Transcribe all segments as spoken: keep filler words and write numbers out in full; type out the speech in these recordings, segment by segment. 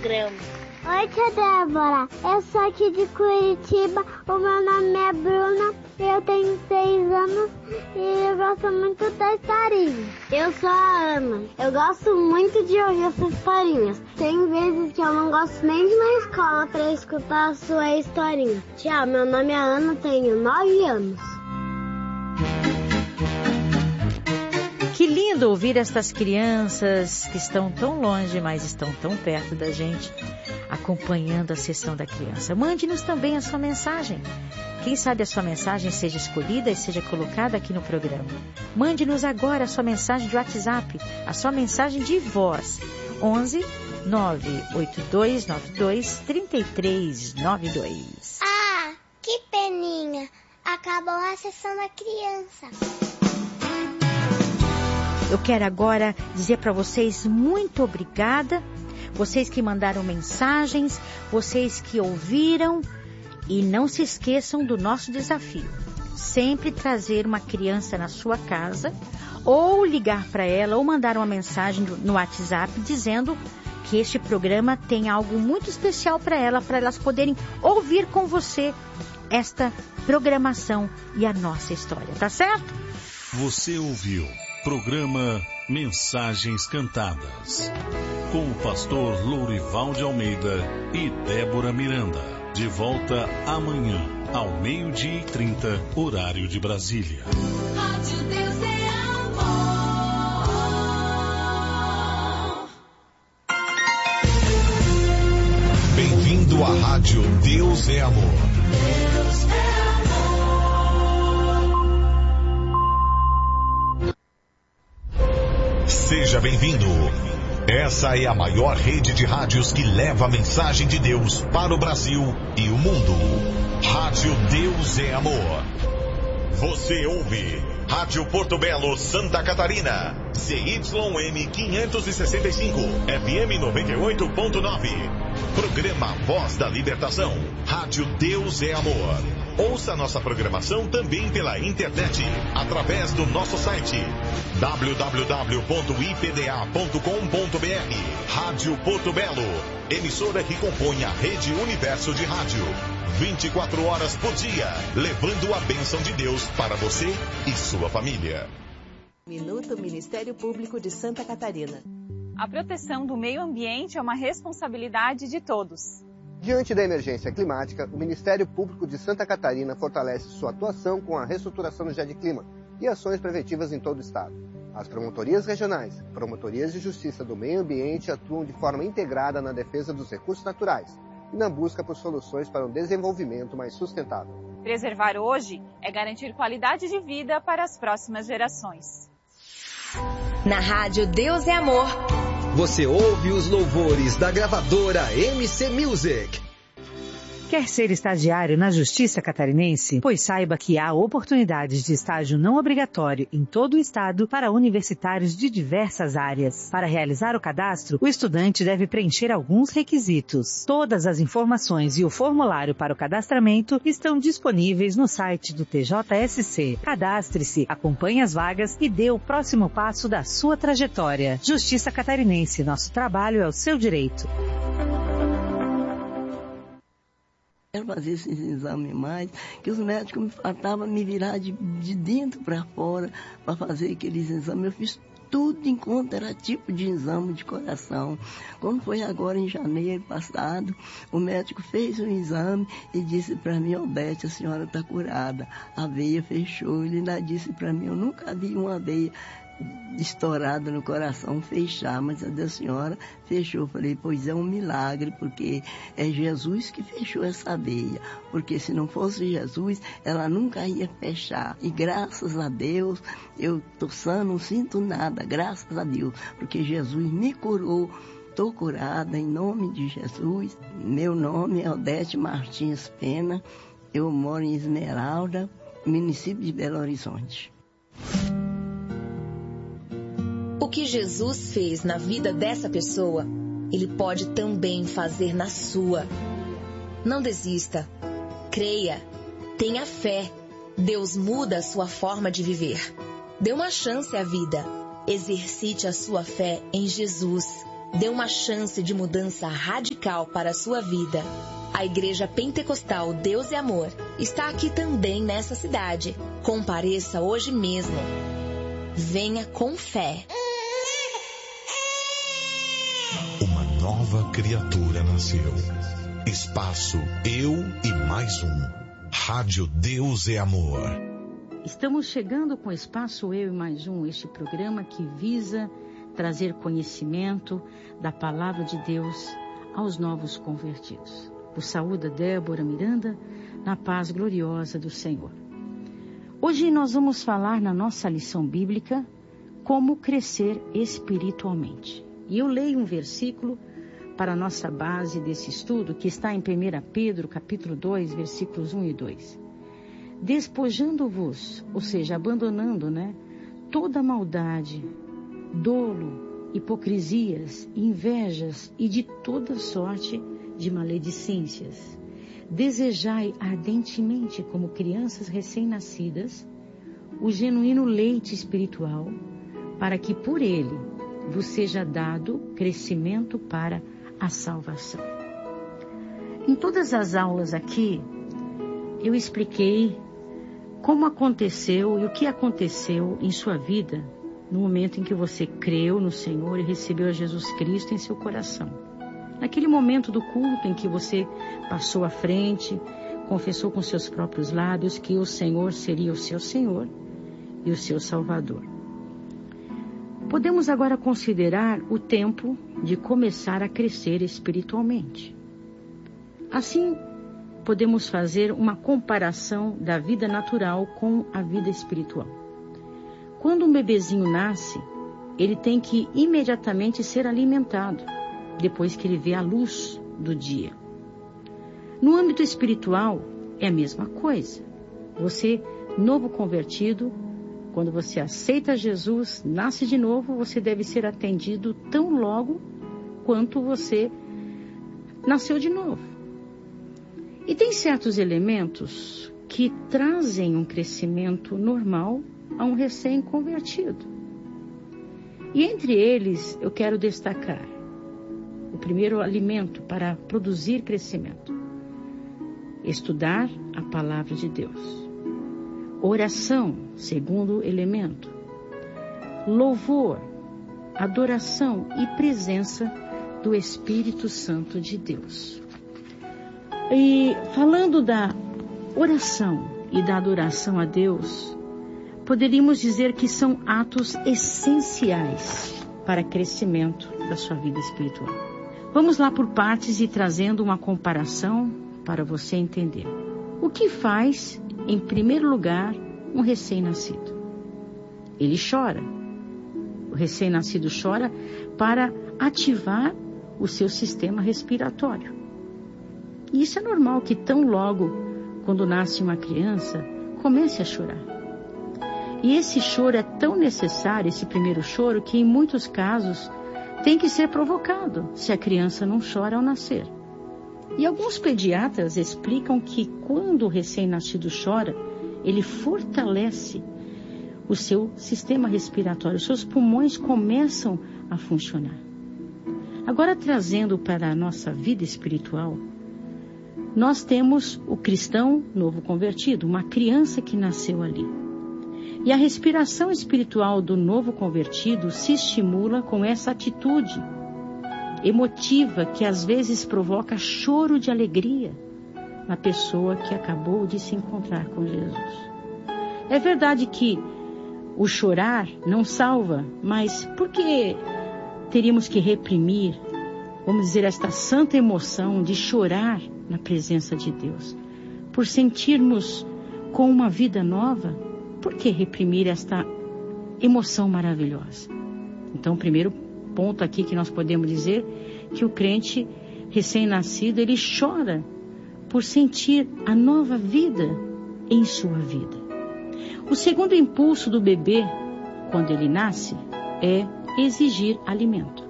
programa. Oi, tia Débora. Eu sou aqui de Curitiba. O meu nome é Bruna. Eu tenho seis anos e eu gosto muito da historinha. Eu sou a Ana. Eu gosto muito de ouvir essas historinhas. Tem vezes que eu não gosto nem de ir na escola para escutar a sua historinha. Tchau, meu nome é Ana, tenho nove anos. Que lindo ouvir estas crianças que estão tão longe, mas estão tão perto da gente, acompanhando a sessão da criança. Mande-nos também a sua mensagem. Quem sabe a sua mensagem seja escolhida e seja colocada aqui no programa. Mande-nos agora a sua mensagem de WhatsApp, a sua mensagem de voz. onze nove oito dois nove dois três três nove dois. Ah, que peninha! Acabou a sessão da criança. Eu quero agora dizer para vocês muito obrigada, vocês que mandaram mensagens, vocês que ouviram, e não se esqueçam do nosso desafio. Sempre trazer uma criança na sua casa, ou ligar para ela, ou mandar uma mensagem no WhatsApp dizendo que este programa tem algo muito especial para ela, para elas poderem ouvir com você esta programação e a nossa história, tá certo? Você ouviu programa Mensagens Cantadas, com o pastor Lourival de Almeida e Débora Miranda. De volta amanhã, ao meio-dia e trinta, horário de Brasília. Rádio Deus é amor. Bem-vindo à Rádio Deus é Amor. Deus é Seja bem-vindo. Essa é a maior rede de rádios que leva a mensagem de Deus para o Brasil e o mundo. Rádio Deus é Amor. Você ouve Rádio Porto Belo, Santa Catarina. C Y M quinhentos e sessenta e cinco, F M noventa e oito ponto nove. Programa Voz da Libertação. Rádio Deus é Amor. Ouça nossa programação também pela internet, através do nosso site w w w ponto i p d a ponto com ponto b r. Rádio Porto Belo, emissora que compõe a rede Universo de Rádio. vinte e quatro horas por dia, levando a bênção de Deus para você e sua família. Minuto Ministério Público de Santa Catarina. A proteção do meio ambiente é uma responsabilidade de todos. Diante da emergência climática, o Ministério Público de Santa Catarina fortalece sua atuação com a reestruturação do GEDClima e ações preventivas em todo o estado. As promotorias regionais, promotorias de justiça do meio ambiente atuam de forma integrada na defesa dos recursos naturais e na busca por soluções para um desenvolvimento mais sustentável. Preservar hoje é garantir qualidade de vida para as próximas gerações. Na Rádio Deus é Amor, você ouve os louvores da gravadora M C Music. Quer ser estagiário na Justiça Catarinense? Pois saiba que há oportunidades de estágio não obrigatório em todo o estado para universitários de diversas áreas. Para realizar o cadastro, o estudante deve preencher alguns requisitos. Todas as informações e o formulário para o cadastramento estão disponíveis no site do T J S C. Cadastre-se, acompanhe as vagas e dê o próximo passo da sua trajetória. Justiça Catarinense, nosso trabalho é o seu direito. Quero fazer esses exames mais, que os médicos me faltavam me virar de, de dentro para fora para fazer aqueles exames. Eu fiz tudo enquanto era tipo de exame de coração. Quando foi agora em janeiro passado, o médico fez um exame e disse para mim: Odete, a senhora está curada. A veia fechou. Ele ainda disse para mim: eu nunca vi uma veia estourada no coração fechar, mas a da senhora fechou. Falei: pois é um milagre, porque é Jesus que fechou essa veia, porque se não fosse Jesus, ela nunca ia fechar. E graças a Deus, eu tô sã, não sinto nada, graças a Deus, porque Jesus me curou. Estou curada em nome de Jesus. Meu nome é Odete Martins Pena, eu moro em Esmeralda, município de Belo Horizonte. O que Jesus fez na vida dessa pessoa, Ele pode também fazer na sua. Não desista. Creia. Tenha fé. Deus muda a sua forma de viver. Dê uma chance à vida. Exercite a sua fé em Jesus. Dê uma chance de mudança radical para a sua vida. A Igreja Pentecostal Deus e Amor está aqui também nessa cidade. Compareça hoje mesmo. Venha com fé. Uma nova criatura nasceu. Espaço Eu e Mais Um. Rádio Deus é Amor. Estamos chegando com o Espaço Eu e Mais Um, este programa que visa trazer conhecimento da Palavra de Deus aos novos convertidos. Vos saúda Débora Miranda, na paz gloriosa do Senhor. Hoje nós vamos falar na nossa lição bíblica como crescer espiritualmente. E eu leio um versículo para a nossa base desse estudo, que está em primeira Pedro, capítulo dois, versículos um e dois. Despojando-vos, ou seja, abandonando, né, toda maldade, dolo, hipocrisias, invejas e de toda sorte de maledicências. Desejai ardentemente, como crianças recém-nascidas, o genuíno leite espiritual, para que por ele vos seja dado crescimento para a salvação. Em todas as aulas aqui, eu expliquei como aconteceu e o que aconteceu em sua vida no momento em que você creu no Senhor e recebeu a Jesus Cristo em seu coração. Naquele momento do culto em que você passou à frente, confessou com seus próprios lábios que o Senhor seria o seu Senhor e o seu Salvador. Podemos agora considerar o tempo de começar a crescer espiritualmente. Assim, podemos fazer uma comparação da vida natural com a vida espiritual. Quando um bebezinho nasce, ele tem que imediatamente ser alimentado, depois que ele vê a luz do dia. No âmbito espiritual, é a mesma coisa. Você, novo convertido, quando você aceita Jesus, nasce de novo, você deve ser atendido tão logo quanto você nasceu de novo. E tem certos elementos que trazem um crescimento normal a um recém-convertido. E entre eles, eu quero destacar o primeiro alimento para produzir crescimento: estudar a palavra de Deus. Oração, segundo elemento. Louvor, adoração e presença do Espírito Santo de Deus. E falando da oração e da adoração a Deus, poderíamos dizer que são atos essenciais para crescimento da sua vida espiritual. Vamos lá por partes e trazendo uma comparação para você entender. O que faz, em primeiro lugar, um recém-nascido? Ele chora. O recém-nascido chora para ativar o seu sistema respiratório. E isso é normal que tão logo, quando nasce uma criança, comece a chorar. E esse choro é tão necessário, esse primeiro choro, que em muitos casos tem que ser provocado se a criança não chora ao nascer. E alguns pediatras explicam que quando o recém-nascido chora, ele fortalece o seu sistema respiratório, os seus pulmões começam a funcionar. Agora, trazendo para a nossa vida espiritual, nós temos o cristão novo convertido, uma criança que nasceu ali. E a respiração espiritual do novo convertido se estimula com essa atitude emotiva que às vezes provoca choro de alegria na pessoa que acabou de se encontrar com Jesus. É verdade que o chorar não salva, mas por que teríamos que reprimir, vamos dizer, esta santa emoção de chorar na presença de Deus? Por sentirmos com uma vida nova, por que reprimir esta emoção maravilhosa? Então, o primeiro ponto aqui que nós podemos dizer que o crente recém-nascido, ele chora por sentir a nova vida em sua vida. O segundo impulso do bebê, quando ele nasce, é exigir alimento.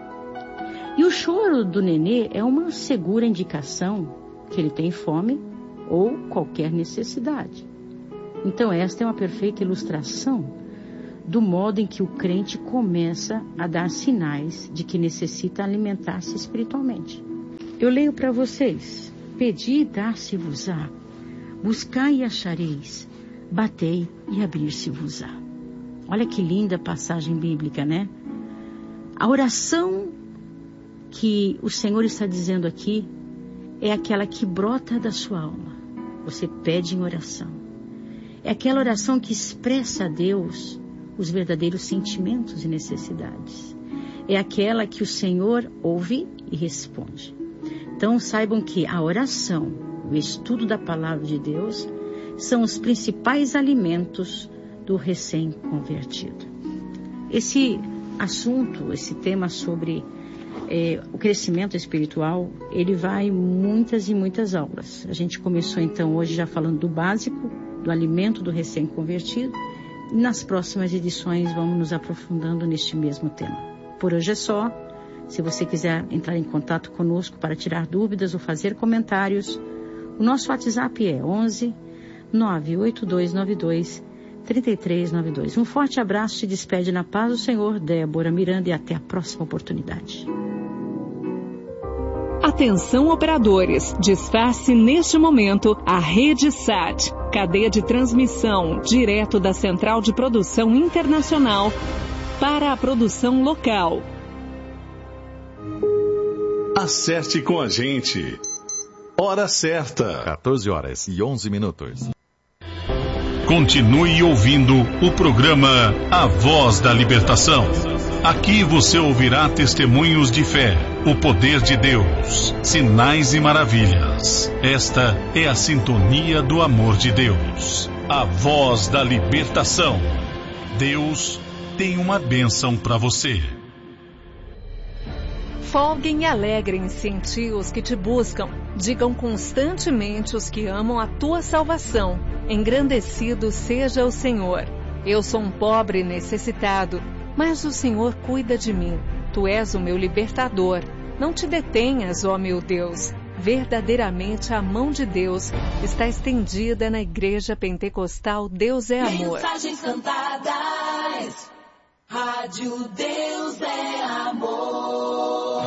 E o choro do nenê é uma segura indicação que ele tem fome ou qualquer necessidade. Então, esta é uma perfeita ilustração do modo em que o crente começa a dar sinais de que necessita alimentar-se espiritualmente. Eu leio para vocês: pedi e dar-se-vos-á, buscai e achareis, batei e abrir-se-vos-á. Olha que linda passagem bíblica, né? A oração que o Senhor está dizendo aqui é aquela que brota da sua alma. Você pede em oração. É aquela oração que expressa a Deus os verdadeiros sentimentos e necessidades. É aquela que o Senhor ouve e responde. Então saibam que a oração, o estudo da palavra de Deus, são os principais alimentos do recém-convertido. Esse assunto, esse tema sobre é, o crescimento espiritual, ele vai muitas e muitas aulas. A gente começou então hoje já falando do básico, do alimento do recém-convertido. Nas próximas edições vamos nos aprofundando neste mesmo tema. Por hoje é só. Se você quiser entrar em contato conosco para tirar dúvidas ou fazer comentários, o nosso WhatsApp é onze, nove oito dois nove dois, três três nove dois. Um forte abraço, te despede na paz do Senhor, Débora Miranda, e até a próxima oportunidade. Atenção operadores, desface neste momento a Rede S A T, cadeia de transmissão direto da Central de Produção Internacional para a produção local. Acerte com a gente. Hora certa. quatorze horas e onze minutos. Continue ouvindo o programa A Voz da Libertação. Aqui você ouvirá testemunhos de fé, o poder de Deus, sinais e maravilhas. Esta é a sintonia do amor de Deus. A Voz da Libertação. Deus tem uma bênção para você. Folguem e alegrem-se em ti os que te buscam. Digam constantemente os que amam a tua salvação. Engrandecido seja o Senhor. Eu sou um pobre e necessitado, mas o Senhor cuida de mim. Tu és o meu libertador. Não te detenhas, ó meu Deus. Verdadeiramente a mão de Deus está estendida na Igreja Pentecostal Deus é Amor. Mensagens cantadas. Rádio Deus é Amor.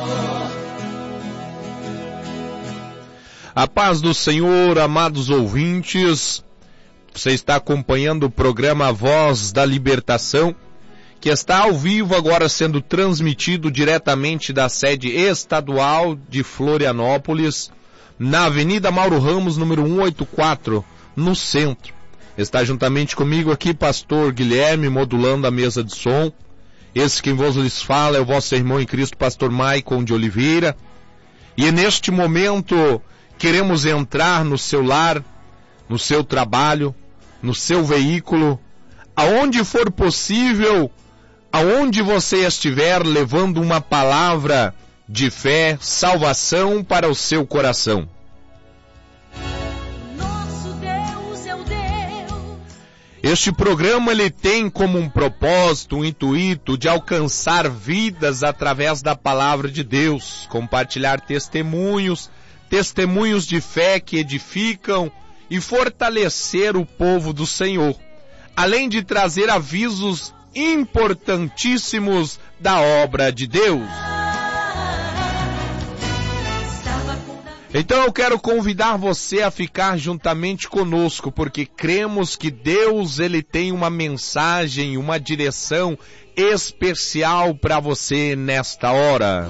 A paz do Senhor, amados ouvintes. Você está acompanhando o programa A Voz da Libertação, que está ao vivo agora sendo transmitido diretamente da sede estadual de Florianópolis, na Avenida Mauro Ramos, número cento e oitenta e quatro, no centro. Está juntamente comigo aqui pastor Guilherme, modulando a mesa de som. Esse quem vos lhes fala é o vosso irmão em Cristo, pastor Maicon de Oliveira. E neste momento queremos entrar no seu lar, no seu trabalho, no seu veículo, aonde for possível, aonde você estiver, levando uma palavra de fé, salvação para o seu coração. Este programa ele tem como um propósito, um intuito de alcançar vidas através da palavra de Deus, compartilhar testemunhos, testemunhos de fé que edificam e fortalecer o povo do Senhor, além de trazer avisos importantíssimos da obra de Deus. Então eu quero convidar você a ficar juntamente conosco, porque cremos que Deus ele tem uma mensagem, uma direção especial para você nesta hora.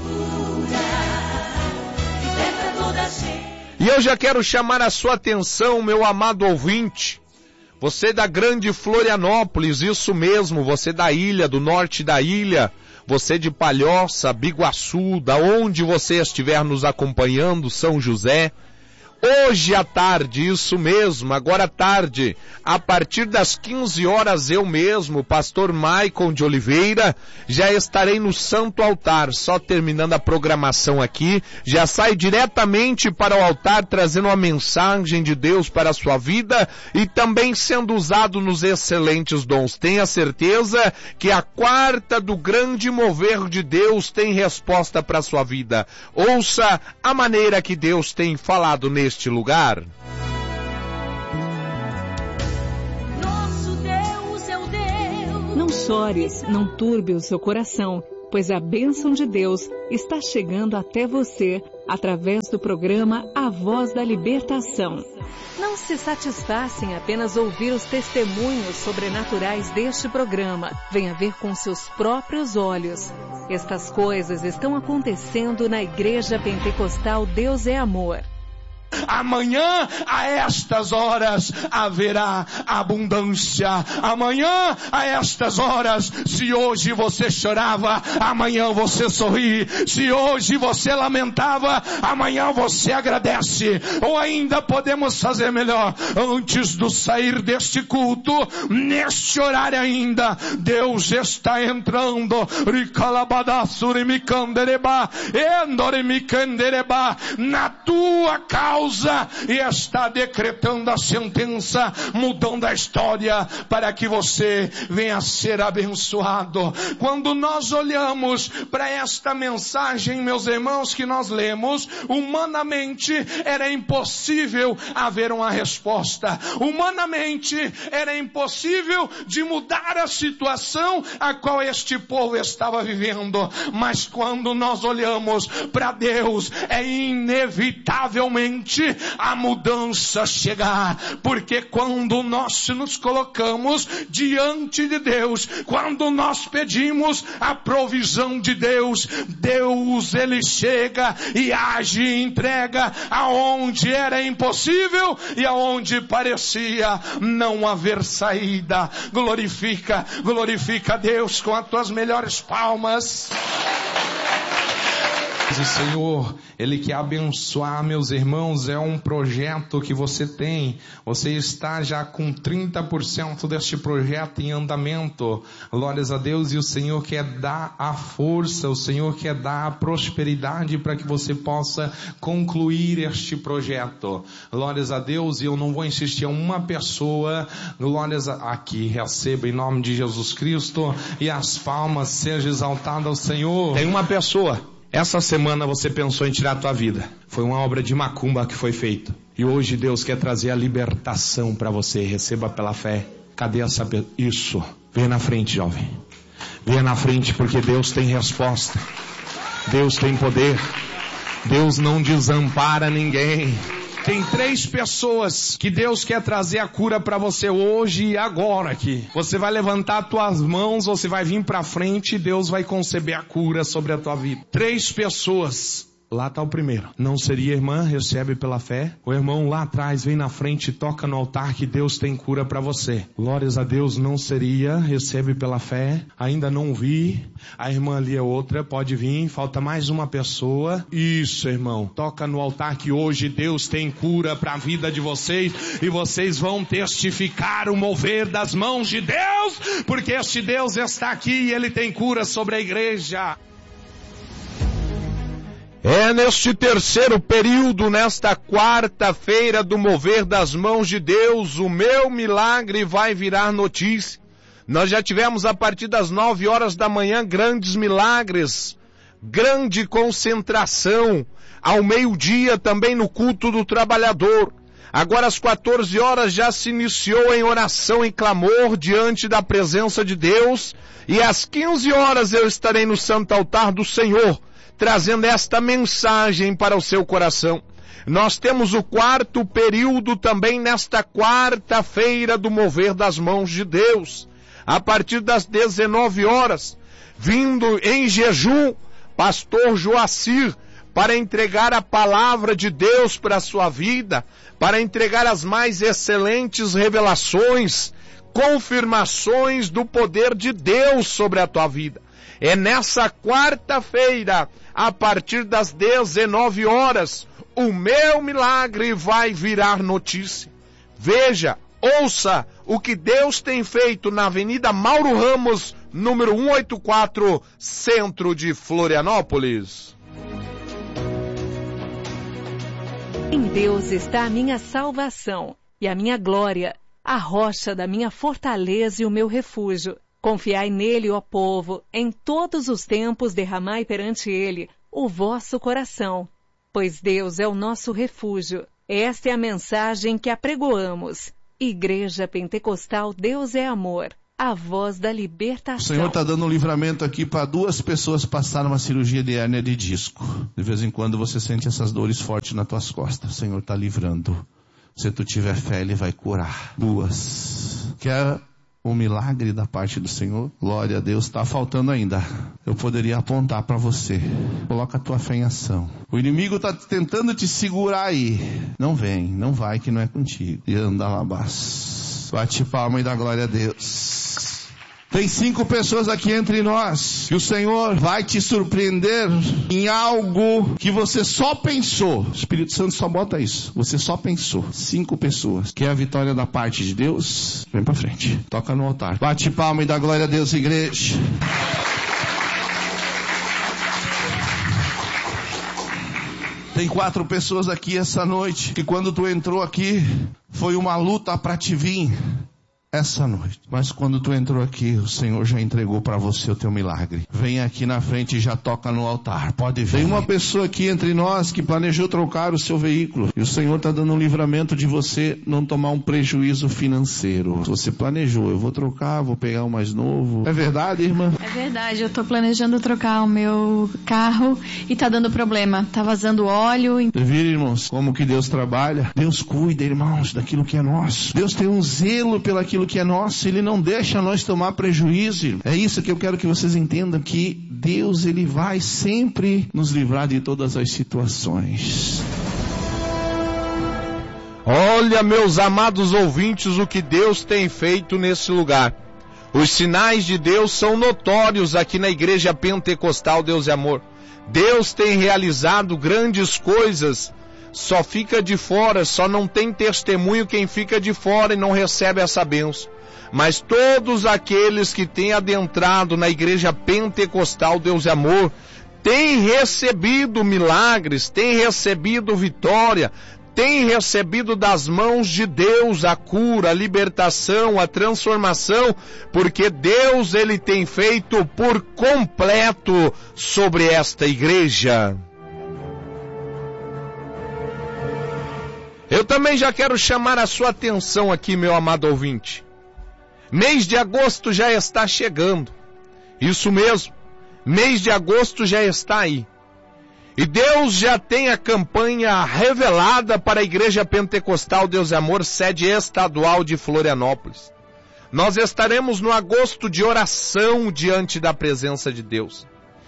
E eu já quero chamar a sua atenção, meu amado ouvinte. Você da grande Florianópolis, isso mesmo, você da ilha, do norte da ilha, você de Palhoça, Biguaçu, da onde você estiver nos acompanhando, São José. Hoje à tarde, isso mesmo, agora à tarde, a partir das quinze horas, eu mesmo, pastor Maicon de Oliveira, já estarei no Santo Altar, só terminando a programação aqui, já sai diretamente para o altar, trazendo uma mensagem de Deus para a sua vida e também sendo usado nos excelentes dons. Tenha certeza que a quarta do grande mover de Deus tem resposta para a sua vida. Ouça a maneira que Deus tem falado neste este lugar. Não chores, não turbe o seu coração, pois a bênção de Deus está chegando até você através do programa A Voz da Libertação. Não se satisfaça em apenas ouvir os testemunhos sobrenaturais deste programa. Venha ver com seus próprios olhos. Estas coisas estão acontecendo na Igreja Pentecostal Deus é Amor. Amanhã, a estas horas, haverá abundância. Amanhã, a estas horas, se hoje você chorava, amanhã você sorri. Se hoje você lamentava, amanhã você agradece. Ou ainda podemos fazer melhor. Antes do sair deste culto, neste horário ainda, Deus está entrando. Na tua causa. E está decretando a sentença, mudando a história, para que você venha a ser abençoado. Quando nós olhamos para esta mensagem, meus irmãos, que nós lemos, humanamente era impossível haver uma resposta. Humanamente era impossível de mudar a situação a qual este povo estava vivendo. Mas quando nós olhamos para Deus, é inevitavelmente a mudança chegar, porque quando nós nos colocamos diante de Deus, quando nós pedimos a provisão de Deus, Deus ele chega e age e entrega aonde era impossível e aonde parecia não haver saída. Glorifica, glorifica a Deus com as tuas melhores palmas. O Senhor, Ele quer abençoar, meus irmãos, é um projeto que você tem, você está já com trinta por cento deste projeto em andamento, glórias a Deus, e o Senhor quer dar a força, o Senhor quer dar a prosperidade para que você possa concluir este projeto, glórias a Deus, e eu não vou insistir, uma pessoa, glórias a, aqui, receba em nome de Jesus Cristo, e as palmas sejam exaltadas ao Senhor. Tem uma pessoa. Essa semana você pensou em tirar a tua vida. Foi uma obra de macumba que foi feita. E hoje Deus quer trazer a libertação para você. Receba pela fé. Cadê essa pessoa? Isso. Venha na frente, jovem. Venha na frente, porque Deus tem resposta. Deus tem poder. Deus não desampara ninguém. Tem três pessoas que Deus quer trazer a cura para você hoje e agora aqui. Você vai levantar as tuas mãos, você vai vir para frente e Deus vai conceber a cura sobre a tua vida. Três pessoas. Lá está o primeiro. Não seria, irmã? Recebe pela fé. O irmão lá atrás vem na frente e toca no altar que Deus tem cura para você. Glórias a Deus. Não seria? Recebe pela fé. Ainda não vi. A irmã ali é outra. Pode vir. Falta mais uma pessoa. Isso, irmão. Toca no altar que hoje Deus tem cura para a vida de vocês. E vocês vão testificar o mover das mãos de Deus. Porque este Deus está aqui e Ele tem cura sobre a igreja. É neste terceiro período, nesta quarta-feira do mover das mãos de Deus, o meu milagre vai virar notícia. Nós já tivemos a partir das nove horas da manhã grandes milagres, grande concentração, ao meio-dia também no culto do trabalhador. Agora às quatorze horas já se iniciou em oração e clamor diante da presença de Deus, e às quinze horas eu estarei no santo altar do Senhor, trazendo esta mensagem para o seu coração. Nós temos o quarto período também nesta quarta-feira do mover das mãos de Deus. A partir das dezenove horas, vindo em jejum, pastor Joacir, para entregar a palavra de Deus para a sua vida, para entregar as mais excelentes revelações, confirmações do poder de Deus sobre a tua vida. É nessa quarta-feira, a partir das dezenove horas, o meu milagre vai virar notícia. Veja, ouça o que Deus tem feito na Avenida Mauro Ramos, número cento e oitenta e quatro, centro de Florianópolis. Em Deus está a minha salvação e a minha glória, a rocha da minha fortaleza e o meu refúgio. Confiai nele, ó povo, em todos os tempos derramai perante ele o vosso coração, pois Deus é o nosso refúgio. Esta é a mensagem que apregoamos. Igreja Pentecostal Deus é Amor. a voz da libertação. O Senhor está dando um livramento aqui para duas pessoas passarem uma cirurgia de hérnia de disco. De vez em quando você sente essas dores fortes nas tuas costas. O Senhor está livrando. Se tu tiver fé, Ele vai curar. Duas. Quer um milagre da parte do Senhor? Glória a Deus. Está faltando ainda. Eu poderia apontar para você. Coloca a tua fé em ação. O inimigo está tentando te segurar aí. Não vem, não vai, que não é contigo. E anda lá, bas. Bate palma e dá glória a Deus. Tem cinco pessoas aqui entre nós, que o Senhor vai te surpreender em algo que você só pensou. O Espírito Santo só bota isso. Você só pensou. Cinco pessoas. Quer a vitória da parte de Deus? Vem pra frente. Toca no altar. Bate palma e dá glória a Deus, igreja. Tem quatro pessoas aqui essa noite, que quando tu entrou aqui, foi uma luta para te vir essa noite. Mas quando tu entrou aqui, o Senhor já entregou para você o teu milagre. Vem aqui na frente e já toca no altar. Pode vir. Tem uma pessoa aqui entre nós que planejou trocar o seu veículo. E o Senhor está dando um livramento de você não tomar um prejuízo financeiro. Você planejou, eu vou trocar, vou pegar um mais novo. É verdade, irmã? É verdade, eu estou planejando trocar o meu carro e tá dando problema. Tá vazando óleo. E... Viram, irmãos, como que Deus trabalha? Deus cuida, irmãos, daquilo que é nosso. Deus tem um zelo pelo aquilo que é nosso, Ele não deixa nós tomar prejuízo. É isso que eu quero que vocês entendam, que Deus, Ele vai sempre nos livrar de todas as situações. Olha, meus amados ouvintes, o que Deus tem feito nesse lugar. Os sinais de Deus são notórios aqui na Igreja Pentecostal Deus é Amor. Deus tem realizado grandes coisas. Só fica de fora, só não tem testemunho quem fica de fora e não recebe essa bênção. Mas todos aqueles que têm adentrado na Igreja Pentecostal Deus é Amor, têm recebido milagres, têm recebido vitória, têm recebido das mãos de Deus a cura, a libertação, a transformação, porque Deus, Ele tem feito por completo sobre esta igreja. Eu também já quero chamar a sua atenção aqui, meu amado ouvinte. Mês de agosto já está chegando. Isso mesmo, mês de agosto já está aí. E Deus já tem a campanha revelada para a Igreja Pentecostal Deus é Amor, sede estadual de Florianópolis. Nós estaremos no agosto de oração diante da presença de Deus.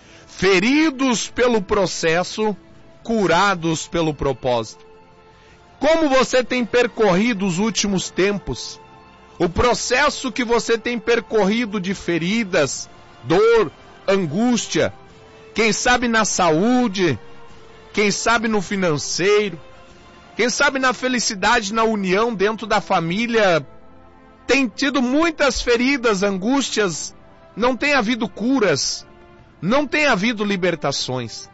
Feridos pelo processo, curados pelo propósito. Como você tem percorrido os últimos tempos? O processo que você tem percorrido de feridas, dor, angústia, quem sabe na saúde, quem sabe no financeiro, quem sabe na felicidade, na união dentro da família, tem tido muitas feridas, angústias, não tem havido curas, não tem havido libertações.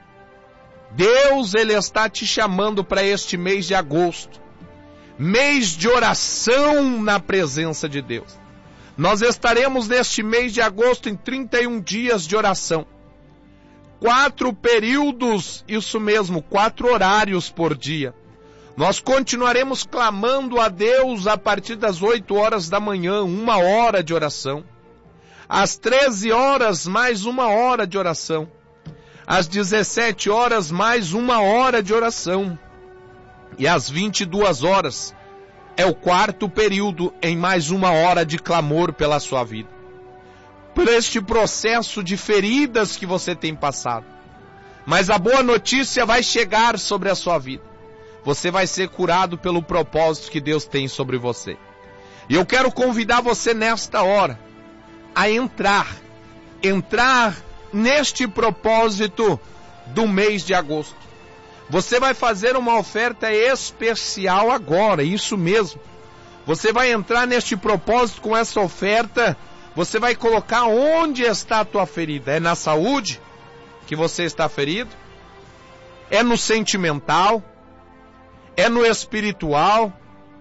Deus, Ele está te chamando para este mês de agosto, mês de oração na presença de Deus. Nós estaremos neste mês de agosto em trinta e um dias de oração. Quatro períodos, isso mesmo, quatro horários por dia. Nós continuaremos clamando a Deus a partir das oito horas da manhã, uma hora de oração. Às treze horas, mais uma hora de oração. Às dezessete horas, mais uma hora de oração. E às vinte e duas horas, é o quarto período em mais uma hora de clamor pela sua vida. Por este processo de feridas que você tem passado. Mas a boa notícia vai chegar sobre a sua vida. Você vai ser curado pelo propósito que Deus tem sobre você. E eu quero convidar você nesta hora a entrar, entrar neste propósito do mês de agosto. Você vai fazer uma oferta especial agora, isso mesmo. Você vai entrar neste propósito com essa oferta. Você vai colocar onde está a tua ferida. É na saúde que você está ferido? É no sentimental? É no espiritual?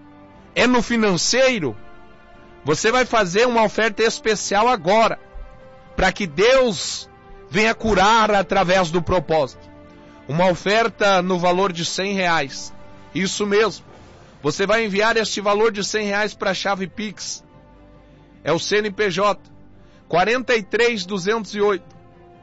É no financeiro? Você vai fazer uma oferta especial agora, para que Deus venha curar através do propósito. Uma oferta no valor de cem reais. Isso mesmo. Você vai enviar este valor de cem reais para a chave Pix. é o C N P J, quarenta e três, duzentos e oito.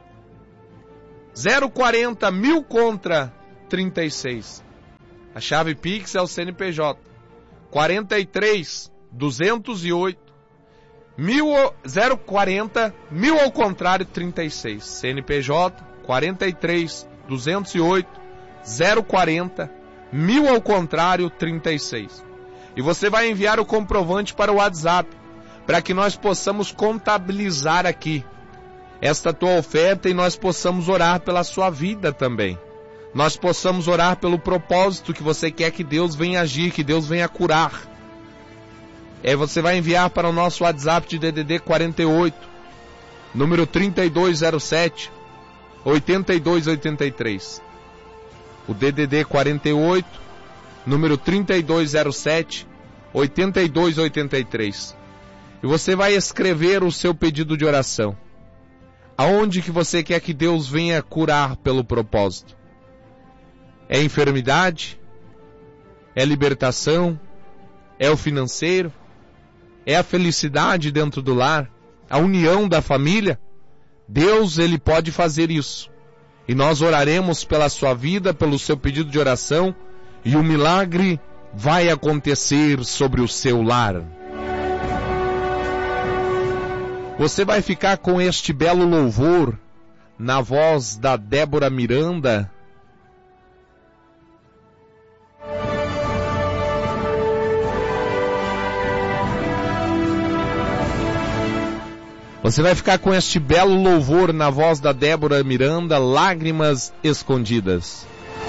zero quarenta, mil contra trinta e seis. A chave Pix é o C N P J, quarenta e três, duzentos e oito. zero quarenta, mil ao contrário, trinta e seis. C N P J, quarenta e três, duzentos e oito, zero quarenta, mil ao contrário, trinta e seis. E você vai enviar o comprovante para o WhatsApp, para que nós possamos contabilizar aqui esta tua oferta e nós possamos orar pela sua vida também. Nós possamos orar pelo propósito que você quer que Deus venha agir, que Deus venha curar. É, você vai enviar para o nosso WhatsApp de D D D quarenta e oito, número trinta e dois zero sete, oitenta e dois oitenta e três. O D D D quarenta e oito, número trinta e dois zero sete, oitenta e dois oitenta e três. E você vai escrever o seu pedido de oração. Aonde que você quer que Deus venha curar pelo propósito? É enfermidade? É libertação? É o financeiro? É a felicidade dentro do lar? A união da família? Deus, Ele pode fazer isso. E nós oraremos pela sua vida, pelo seu pedido de oração, e o milagre vai acontecer sobre o seu lar. Você vai ficar com este belo louvor na voz da Débora Miranda. Você vai ficar com este belo louvor na voz da Débora Miranda, Lágrimas Escondidas.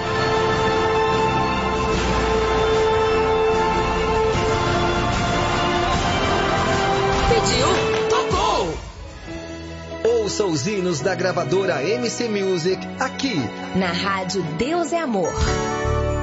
Ouça os hinos da gravadora M C Music aqui na Rádio Deus é Amor.